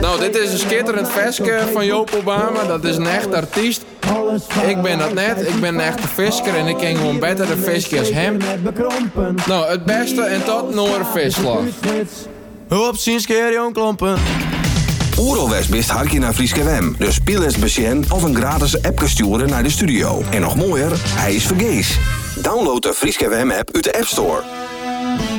Nou, dit is een schitterend versje van Joop Obama. Dat is een echt artiest. Ik ben dat net. Ik ben een echte visker en ik ken gewoon beter de visje als hem. Nou, het beste en tot Noor Visslag. Op zien skeer jong klompen. Oeralwest best hartje naar Frieske WM. Dus speel eens besjen of een gratis app sturen naar de studio. En nog mooier, hij is vergees. Download de Frieske WM app uit de App Store.